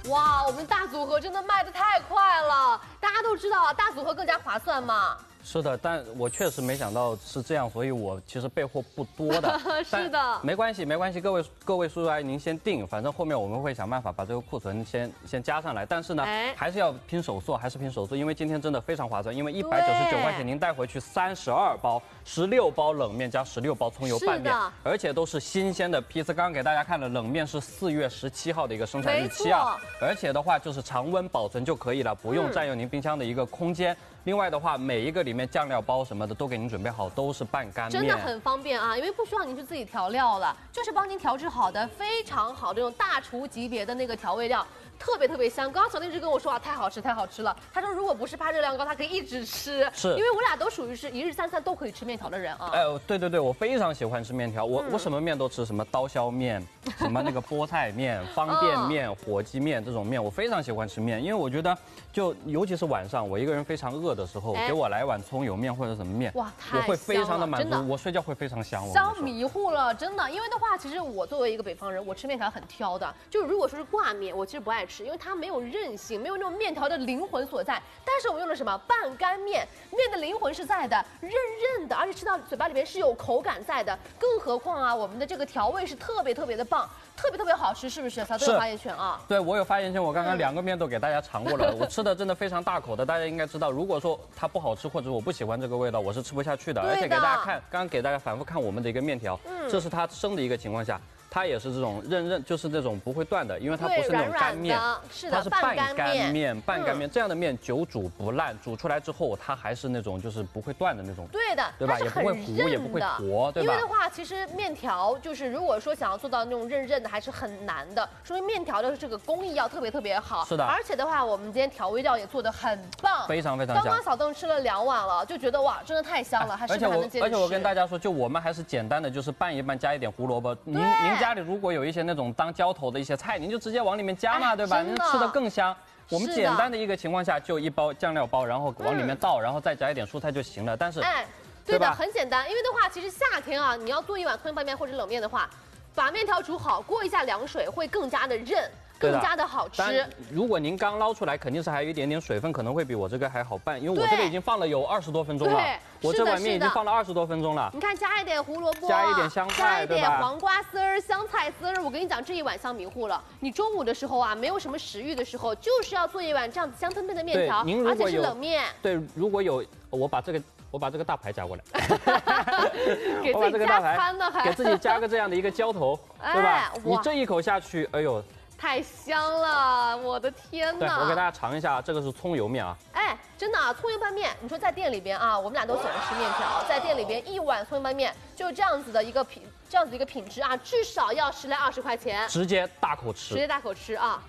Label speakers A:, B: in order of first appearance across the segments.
A: 哇，我们大组合真的卖的太快了，大家都知道啊，大组合更加划算嘛。
B: 是的，但我确实没想到是这样，所以我其实备货不多的。
A: 是的，
B: 没关系，没关系，各位叔叔阿姨您先定，反正后面我们会想办法把这个库存先加上来。但是呢，还是要拼手速，因为今天真的非常划算，因为199块钱您带回去32包，16包冷面加16包葱油拌面，而且都是新鲜的批次。刚刚给大家看了，冷面是4月17号的一个生产日期啊，而且的话就是常温保存就可以了，不用占用您冰箱的一个空间。另外的话，每一个里面酱料包什么的都给您准备好，都是半干面，
A: 真的很方便啊，因为不需要您去自己调料了，就是帮您调制好的，非常好这种大厨级别的那个调味料。特别香，刚刚小丁一直跟我说啊，太好吃了。他说如果不是怕热量高，他可以一直吃，
B: 是
A: 因为我俩都属于是一日三餐都可以吃面条的人啊。
B: 哎，对，我非常喜欢吃面条，我什么面都吃，什么刀削面，什么那个菠菜面、方便面、火鸡面这种面，我非常喜欢吃面，因为我觉得就尤其是晚上我一个人非常饿的时候，给我来碗葱油面或者什么面，
A: 哇，
B: 我会非常的满足，我睡觉会非常香，
A: 香迷糊了，真的。因为的话，其实我作为一个北方人，我吃面条很挑的，就是如果说是挂面，我其实不爱吃，因为它没有韧性，没有那种面条的灵魂所在。但是我用的什么半干面，面的灵魂是在的，韧韧的，而且吃到嘴巴里边是有口感在的。更何况啊，我们的这个调味是特别的棒，特别好吃，是不是？小豆有发言权啊。
B: 对，我有发言权，我刚刚2个面都给大家尝过了，我吃的真的非常大口的，大家应该知道，如果说它不好吃或者我不喜欢这个味道，我是吃不下去的。而且给大家看，刚刚给大家反复看我们的一个面条，这是它生的一个情况下。它也是这种韧，就是这种不会断的，因为它不是那种干面，它是半干面，这样的面久煮不烂，煮出来之后它还是那种就是不会断的那种，对吧？也不会糊，也不会坨，对吧？
A: 因为的话，其实面条就是如果说想要做到那种韧的，还是很难的，说明面条的这个工艺要特别好。
B: 是的，
A: 而且的话，我们今天调味料也做得很棒，
B: 非常香。
A: 刚刚小邓吃了2碗了，就觉得哇，真的太香了，还是还能接着吃。
B: 而且我跟大家说，就我们还是简单的，就是拌一拌，加一点胡萝卜。您家里如果有一些那种当浇头的一些菜，您就直接往里面加嘛，对吧？您吃的更香。我们简单的一个情况下，就1包酱料包，然后往里面倒，然后再加一点蔬菜就行了。但是，
A: 对的，很简单。因为的话，其实夏天啊，你要做一碗葱油拌面或者冷面的话，把面条煮好，过一下凉水，会更加的韧。更加的好吃。
B: 如果您刚捞出来，肯定是还有一点点水分，可能会比我这个还好拌，因为我这个已经放了有20多分钟了。我这碗面已经放了20多分钟了。
A: 你看，加一点胡萝卜，
B: 加一点香菜，
A: 加一点黄瓜丝儿、香菜丝儿。我跟你讲，这一碗香迷糊了。你中午的时候啊，没有什么食欲的时候，就是要做一碗这样子香喷喷的面条，而且是冷面。
B: 对，如果有我把这个大牌夹过来，
A: 给自己加餐呢，还
B: 给自己加个这样的一个浇头，对吧？你这一口下去，哎呦！
A: 太香了，我的天哪！
B: 对，我给大家尝一下，这个是葱油面啊。
A: 哎，真的啊，葱油拌面，你说在店里边啊，我们俩都喜欢吃面条，在店里边一碗葱油拌面就这样子的一个品质啊，至少要10来20块钱。
B: 直接大口吃。
A: 直接大口吃啊！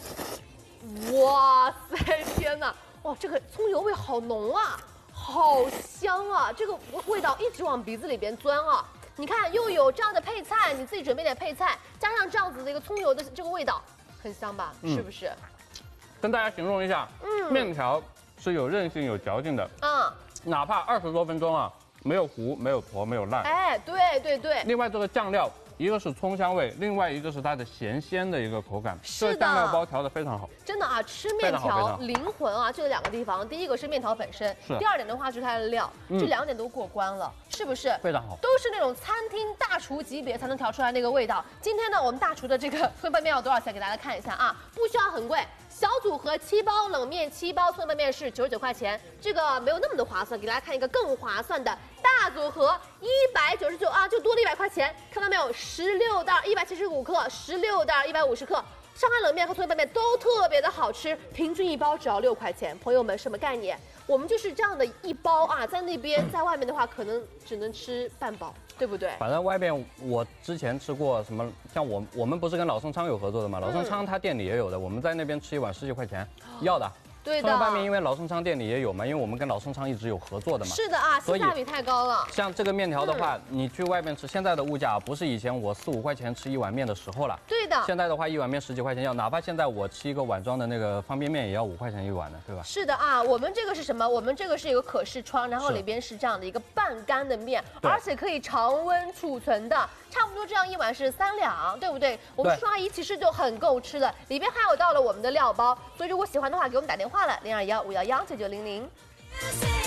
A: 哇塞，天哪！哇，这个葱油味好浓啊，好香啊，这个味道一直往鼻子里边钻啊。你看，又有这样的配菜，你自己准备点配菜，加上这样子的一个葱油的这个味道，很香吧？是不是？
B: 跟大家形容一下，面条是有韧性、有嚼劲的，哪怕20多分钟啊，没有糊、没有坨、没有烂。
A: 哎，对。
B: 另外这个酱料，一个是葱香味，另外一个是它的咸鲜的一个口感，
A: 是的，
B: 这酱料包调的非常好。
A: 真的啊，吃面条灵魂啊，就2个地方，第一个是面条本身，第2点的话就是它的料，这2点都过关了，是不是？
B: 非常好，
A: 都是那种餐厅大厨级别才能调出来那个味道。今天呢，我们大厨的这个葱油拌面要多少钱？给大家看一下啊，不需要很贵。小组合7包冷面，7包葱油拌面是99块钱，这个没有那么的划算。给大家看一个更划算的大组合，199啊，就多了100块钱，看到没有？16袋175克，16袋150克。上海冷面和葱油拌面都特别的好吃，平均1包只要6块钱。朋友们，什么概念？我们就是这样的1包啊，在那边在外面的话，可能只能吃半包，对不对？
B: 反正外面我之前吃过什么，像我们不是跟老盛昌有合作的吗？老盛昌他店里也有的，我们在那边吃一碗10几块钱，要的。
A: 对的，
B: 葱油拌面因为老盛昌店里也有嘛，因为我们跟老盛昌一直有合作的嘛。
A: 是的啊，性价比太高了。
B: 像这个面条的话，你去外面吃，现在的物价不是以前我4、5块钱吃一碗面的时候了。
A: 对的。
B: 现在的话，一碗面10几块钱要，哪怕现在我吃一个碗装的那个方便面，也要5块钱一碗的，对吧？
A: 是的啊，我们这个是什么？我们这个是一个可视窗，然后里边是这样的一个半干的面，而且可以常温储存的。 差不多这样一碗是3两，对不对？我们叔叔阿姨其实就很够吃了，里边还有到了我们的料包，所以如果喜欢的话，给我们打电话了，0215119900。